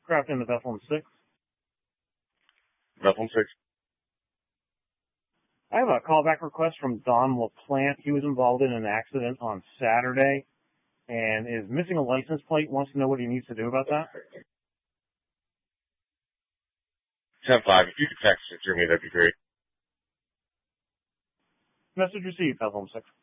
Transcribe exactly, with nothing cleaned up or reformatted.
Craft into Bethlehem six. Bethlehem six. I have a callback request from Don LaPlante. He was involved in an accident on Saturday and is missing a license plate. Wants to know what he needs to do about that. ten five. If you could text it to me, that'd be great. Message received, Bethlehem six.